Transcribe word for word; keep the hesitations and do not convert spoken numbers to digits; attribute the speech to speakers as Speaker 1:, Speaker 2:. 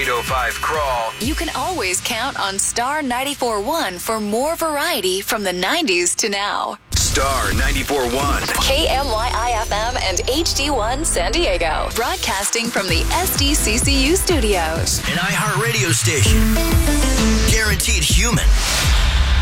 Speaker 1: eight oh five Crawl.
Speaker 2: You can always count on Star ninety-four point one for more variety from the nineties to now.
Speaker 1: Star ninety-four point one.
Speaker 2: K M Y I F M and H D one San Diego. Broadcasting from the S D C C U studios.
Speaker 3: An iHeartRadio station. Guaranteed human.